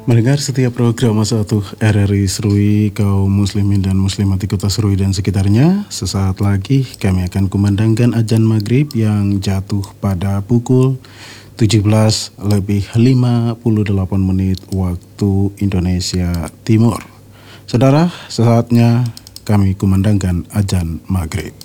Mendengar setiap program satu RRI Serui, kaum muslimin dan muslimat di kota Serui dan sekitarnya, sesaat lagi kami akan kumandangkan azan maghrib yang jatuh pada pukul 17:58 waktu Indonesia Timur. Saudara, sesaatnya kami kumandangkan azan maghrib.